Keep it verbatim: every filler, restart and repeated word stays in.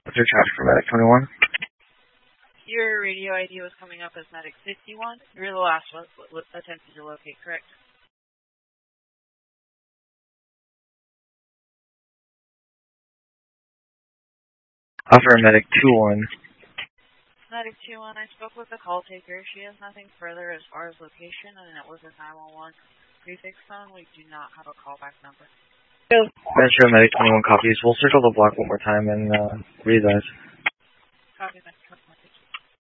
What's your charge for Medic twenty-one? Your radio I D was coming up as Medic fifty-one. You're the last one attempted to locate, correct? Offer Medic two one. Medic two one, I spoke with the call taker. She has nothing further as far as location, and it was a nine one one prefix phone. We do not have a callback number. Metro Medic twenty-one copies. We'll circle the block one more time and uh, read those. Copy that.